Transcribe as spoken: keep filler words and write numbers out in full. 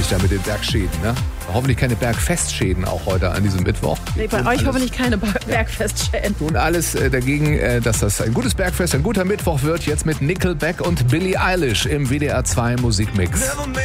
vorsichtig da mit den Bergschäden, ne? Hoffentlich keine Bergfestschäden auch heute an diesem Mittwoch. Nee, bei euch hoffentlich keine Bergfestschäden. Tun alles äh, dagegen, äh, dass das ein gutes Bergfest, ein guter Mittwoch wird. Jetzt mit Nickelback und Billie Eilish im W D R zwei Musikmix.